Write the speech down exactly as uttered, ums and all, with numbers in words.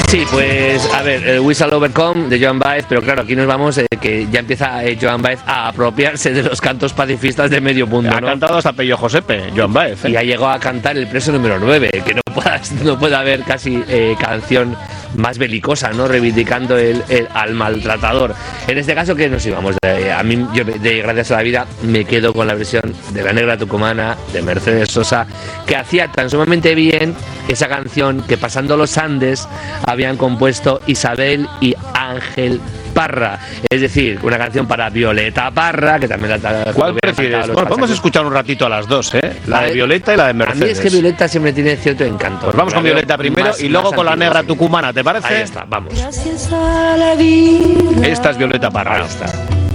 Sí, pues a ver, el We Shall Overcome de Joan Baez, pero claro, aquí nos vamos, eh, que ya empieza eh, Joan Baez a apropiarse de los cantos pacifistas de medio mundo, Ha ¿no? cantado hasta Pello Josepe, Joan Baez. ¿eh? Y ya llegó a cantar el preso número nueve, que no, puedas, no puede haber casi eh, canción más belicosa, ¿no? Reivindicando el, el, al maltratador. En este caso, ¿qué nos íbamos? De, a mí, yo de Gracias a la Vida, me quedo con la versión de La Negra Tucumana, de Mercedes Sosa, que hacía tan sumamente bien esa canción que pasando los Andes habían compuesto Isabel y Ángel Parra. Es decir, una canción para Violeta Parra, que también la... ¿Cuál prefieres? Bueno, podemos escuchar un ratito a las dos, ¿eh? La de Violeta y la de Mercedes. A mí es que Violeta siempre tiene cierto encanto. Pues vamos con Violeta primero más, y luego con La Negra antiguo, Tucumana, ¿te parece? Ahí está, vamos. Gracias a la vida. Esta es Violeta Parra. Ahí está.